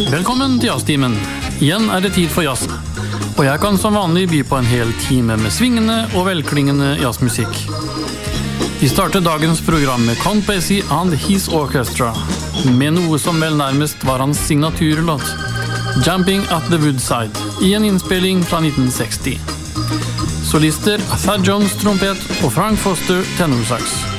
Velkommen til Jazztimen. Igjen det tid for jazz. Og jeg kan som vanlig by på en hel time med svingende og velklingende jazzmusikk. Vi starter dagens program med Count Basie and His Orchestra, med noe som vel nærmest var hans signaturlåt, Jumping at the Woodside, i en innspilling fra 1960. Solister Thad Jones trompet og Frank Foster tenorsax.